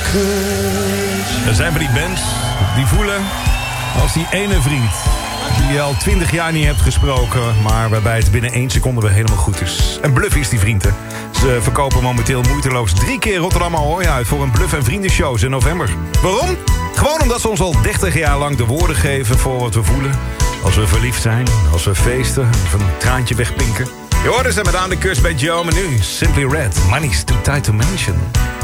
Er zijn van die bands die voelen als die ene vriend die je al 20 jaar niet hebt gesproken, maar waarbij het binnen 1 seconde weer helemaal goed is. En Bluff is die vriend, hè. Ze verkopen momenteel moeiteloos 3 keer Rotterdam Ahoy uit voor een Bluff en Vriendenshows in november. Waarom? Gewoon omdat ze ons al 30 jaar lang de woorden geven voor wat we voelen. Als we verliefd zijn, als we feesten, of een traantje wegpinken. Je hoorde ze met aan de kus bij Joe, maar nu Simply Red. Money's too tight to mention.